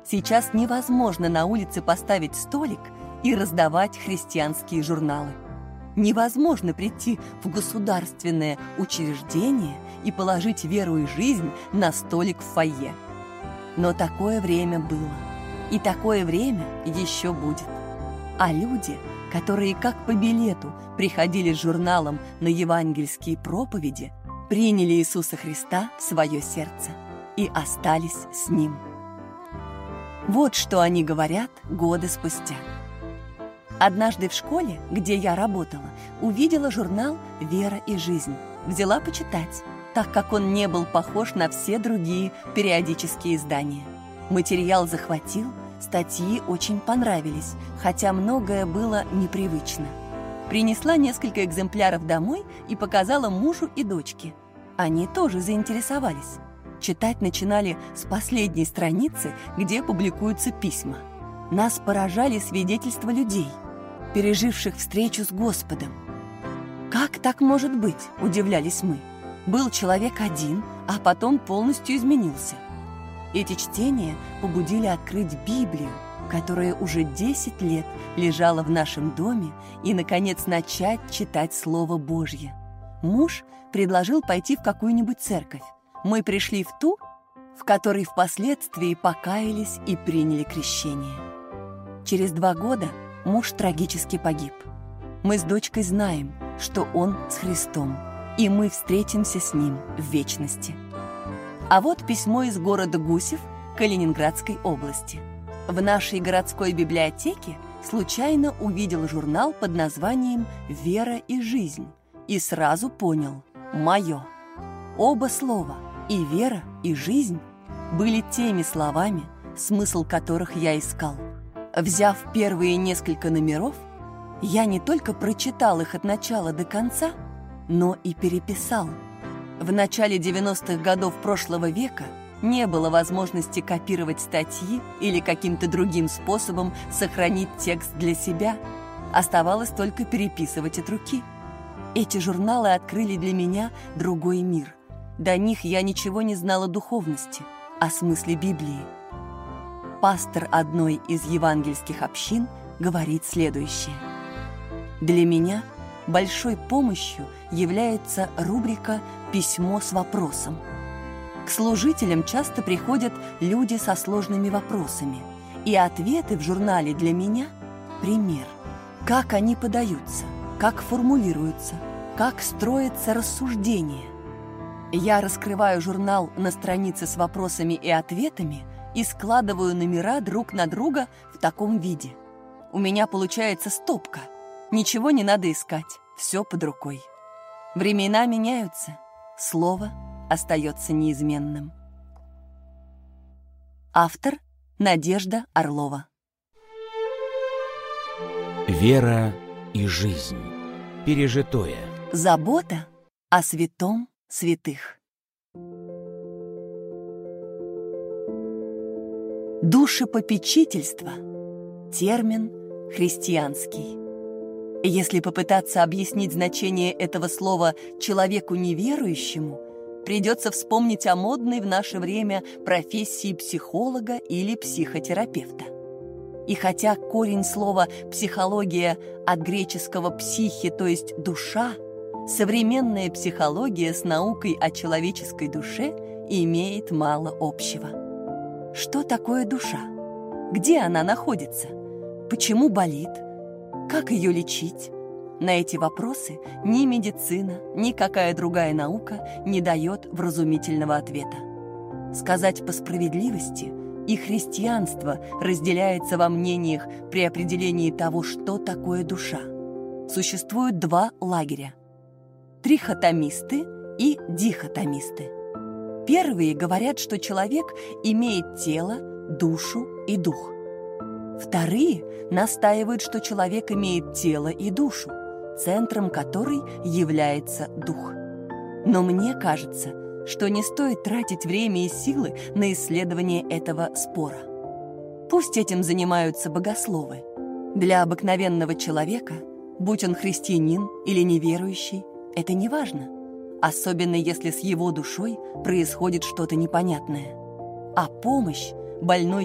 Сейчас невозможно на улице поставить столик и раздавать христианские журналы. Невозможно прийти в государственное учреждение и положить веру и жизнь на столик в фойе. Но такое время было, и такое время еще будет. А люди, которые как по билету приходили с журналом на евангельские проповеди, приняли Иисуса Христа в свое сердце и остались с Ним. Вот что они говорят годы спустя. Однажды в школе, где я работала, увидела журнал «Вера и жизнь». Взяла почитать, так как он не был похож на все другие периодические издания. Материал захватил, статьи очень понравились, хотя многое было непривычно. Принесла несколько экземпляров домой и показала мужу и дочке. Они тоже заинтересовались. Читать начинали с последней страницы, где публикуются письма. Нас поражали свидетельства людей, переживших встречу с Господом. «Как так может быть?» – удивлялись мы. Был человек один, а потом полностью изменился. Эти чтения побудили открыть Библию, которая уже 10 лет лежала в нашем доме, и, наконец, начать читать Слово Божье. Муж предложил пойти в какую-нибудь церковь. Мы пришли в ту, в которой впоследствии покаялись и приняли крещение. Через 2 года муж трагически погиб. Мы с дочкой знаем, что он с Христом, и мы встретимся с ним в вечности. А вот письмо из города Гусев Калининградской области. В нашей городской библиотеке случайно увидел журнал под названием «Вера и жизнь» и сразу понял – мое. Оба слова – и вера, и жизнь были теми словами, смысл которых я искал. Взяв первые несколько номеров, я не только прочитал их от начала до конца, но и переписал. В начале 90-х годов прошлого века не было возможности копировать статьи или каким-то другим способом сохранить текст для себя. Оставалось только переписывать от руки. Эти журналы открыли для меня другой мир. До них я ничего не знала о духовности, о смысле Библии. Пастор одной из евангельских общин говорит следующее. Для меня большой помощью является рубрика «Письмо с вопросом». К служителям часто приходят люди со сложными вопросами, и ответы в журнале для меня – пример. Как они подаются, как формулируются, как строятся рассуждения. Я раскрываю журнал на странице с вопросами и ответами и складываю номера друг на друга в таком виде. У меня получается стопка. Ничего не надо искать, все под рукой. Времена меняются, слово остается неизменным. Автор Надежда Орлова. Вера и жизнь. Пережитое. Забота о святом святых. Душепопечительство – термин христианский. Если попытаться объяснить значение этого слова человеку неверующему, придется вспомнить о модной в наше время профессии психолога или психотерапевта. И хотя корень слова «психология» от греческого «психи», то есть «душа», современная психология с наукой о человеческой душе имеет мало общего. Что такое душа? Где она находится? Почему болит? Как ее лечить? На эти вопросы ни медицина, ни какая другая наука не дает вразумительного ответа. Сказать по справедливости, и христианство разделяется во мнениях при определении того, что такое душа. Существует 2 лагеря – трихотомисты и дихотомисты. Первые говорят, что человек имеет тело, душу и дух. Вторые настаивают, что человек имеет тело и душу, центром которой является дух. Но мне кажется, что не стоит тратить время и силы на исследование этого спора. Пусть этим занимаются богословы. Для обыкновенного человека, будь он христианин или неверующий, это не важно, особенно если с его душой происходит что-то непонятное. А помощь больной